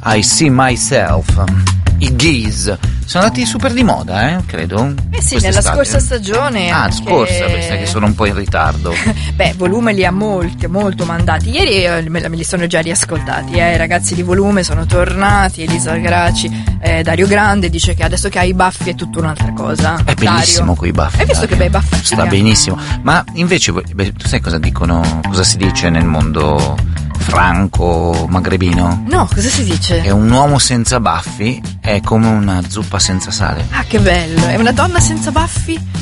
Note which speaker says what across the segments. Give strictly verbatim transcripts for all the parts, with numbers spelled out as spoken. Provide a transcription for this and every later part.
Speaker 1: I See Myself. I Geese sono andati super di moda, eh, credo.
Speaker 2: Eh sì, nella scorsa stagione.
Speaker 1: Ah,
Speaker 2: anche...
Speaker 1: scorsa, pensa che sono un po' in ritardo.
Speaker 2: Beh, Volume li ha molti, molto mandati. Ieri eh, me, me li sono già riascoltati, eh. I ragazzi di Volume sono tornati. Elisa Graci, eh, Dario Grande dice che adesso che ha i baffi è tutta un'altra cosa.
Speaker 1: È bellissimo coi baffi.
Speaker 2: Hai visto
Speaker 1: Dario?
Speaker 2: Che bei baffi?
Speaker 1: Sta benissimo. Ma invece, beh, tu sai cosa dicono, cosa si dice nel mondo franco magrebino?
Speaker 2: No, cosa si dice?
Speaker 1: Che un uomo senza baffi è come una zuppa senza sale.
Speaker 2: Ah, che bello. È una donna senza baffi?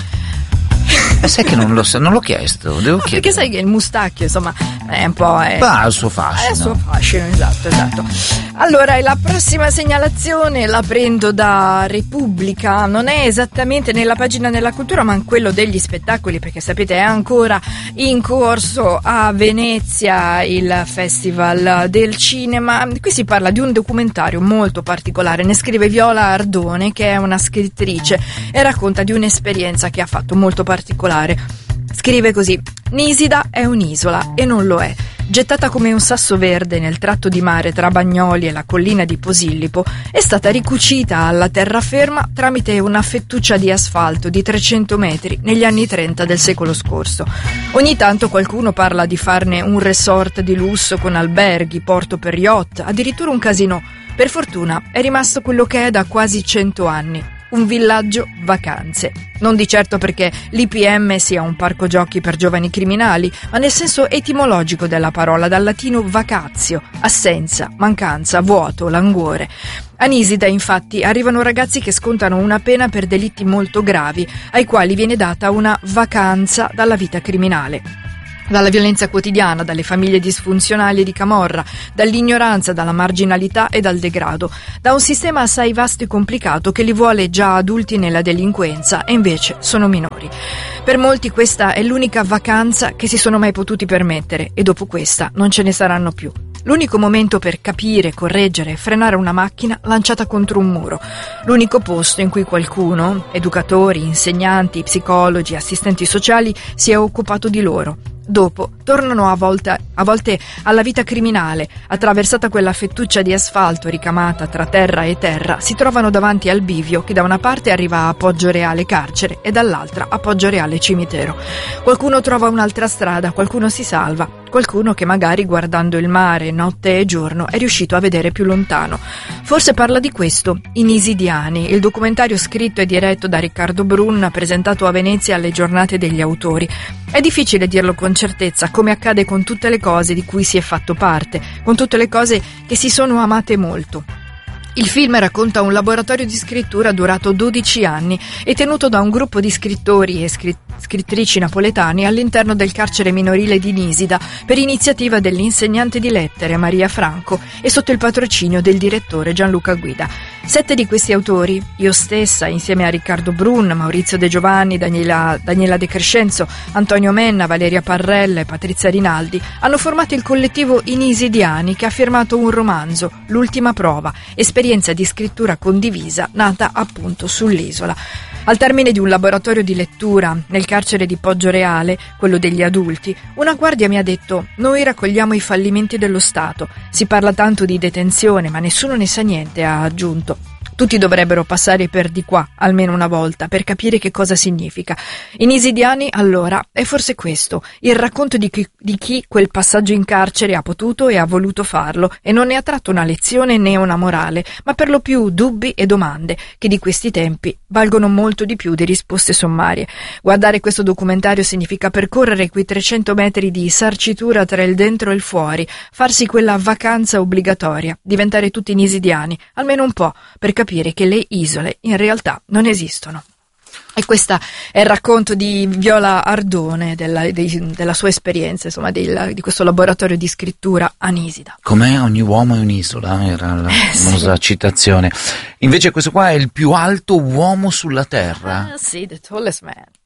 Speaker 1: Eh, sai che non, lo, non l'ho chiesto, devo
Speaker 2: no,
Speaker 1: chiedere.
Speaker 2: Perché sai che il mustacchio, insomma, è un po'... È,
Speaker 1: Ma ha il suo fascino.
Speaker 2: È il suo fascino, esatto, esatto. Allora, la prossima segnalazione la prendo da Repubblica, non è esattamente nella pagina della cultura, ma in quello degli spettacoli, perché sapete è ancora in corso a Venezia il Festival del Cinema. Qui si parla di un documentario molto particolare, ne scrive Viola Ardone, che è una scrittrice, e racconta di un'esperienza che ha fatto molto particolare. Scrive così: Nisida è un'isola e non lo è. Gettata come un sasso verde nel tratto di mare tra Bagnoli e la collina di Posillipo, è stata ricucita alla terraferma tramite una fettuccia di asfalto di trecento metri negli anni trenta del secolo scorso. Ogni tanto qualcuno parla di farne un resort di lusso con alberghi, porto per yacht, addirittura un casinò. Per fortuna è rimasto quello che è da quasi cento anni. Un villaggio vacanze. Non di certo perché l'I P M sia un parco giochi per giovani criminali, ma nel senso etimologico della parola, dal latino vacatio, assenza, mancanza, vuoto, languore. A Nisida, infatti, arrivano ragazzi che scontano una pena per delitti molto gravi, ai quali viene data una vacanza dalla vita criminale. Dalla violenza quotidiana, dalle famiglie disfunzionali di camorra, dall'ignoranza, dalla marginalità e dal degrado, da un sistema assai vasto e complicato che li vuole già adulti nella delinquenza e invece sono minori. Per molti questa è l'unica vacanza che si sono mai potuti permettere e dopo questa non ce ne saranno più. L'unico momento per capire, correggere e frenare una macchina lanciata contro un muro. L'unico posto in cui qualcuno, educatori, insegnanti, psicologi, assistenti sociali, si è occupato di loro. Dopo tornano a volte, a volte alla vita criminale, attraversata quella fettuccia di asfalto ricamata tra terra e terra, si trovano davanti al bivio che da una parte arriva a Poggioreale carcere e dall'altra a Poggioreale cimitero. Qualcuno trova un'altra strada, qualcuno si salva, qualcuno che magari guardando il mare notte e giorno è riuscito a vedere più lontano. Forse parla di questo I Nisidiani, il documentario scritto e diretto da Riccardo Brun, presentato a Venezia alle giornate degli autori. È difficile dirlo con certezza, come accade con tutte le cose di cui si è fatto parte, con tutte le cose che si sono amate molto. Il film racconta un laboratorio di scrittura durato dodici anni e tenuto da un gruppo di scrittori e scrittori scrittrici napoletani all'interno del carcere minorile di Nisida per iniziativa dell'insegnante di lettere Maria Franco e sotto il patrocinio del direttore Gianluca Guida. Sette di questi autori, io stessa insieme a Riccardo Brun, Maurizio De Giovanni, Daniela, Daniela De Crescenzo, Antonio Menna, Valeria Parrella e Patrizia Rinaldi, hanno formato il collettivo I Nisidiani che ha firmato un romanzo, L'ultima prova, esperienza di scrittura condivisa nata appunto sull'isola. Al termine di un laboratorio di lettura nel carcere di Poggioreale, quello degli adulti, una guardia mi ha detto: noi raccogliamo i fallimenti dello Stato. Si parla tanto di detenzione, ma nessuno ne sa niente, ha aggiunto. Tutti dovrebbero passare per di qua, almeno una volta, per capire che cosa significa. I Nisidiani, allora, è forse questo, il racconto di chi, di chi quel passaggio in carcere ha potuto e ha voluto farlo, e non ne ha tratto una lezione né una morale, ma per lo più dubbi e domande, che di questi tempi valgono molto di più di risposte sommarie. Guardare questo documentario significa percorrere quei trecento metri di sarcitura tra il dentro e il fuori, farsi quella vacanza obbligatoria, diventare tutti nisidiani, almeno un po', per capire che le isole in realtà non esistono. E questo è il racconto di Viola Ardone della, di, della sua esperienza, insomma, del, di questo laboratorio di scrittura a Nisida.
Speaker 1: Com'è ogni uomo è un'isola, era la
Speaker 2: eh,
Speaker 1: famosa sì. citazione. Invece questo qua è il più alto uomo sulla terra.
Speaker 2: Ah, sì, the tallest man.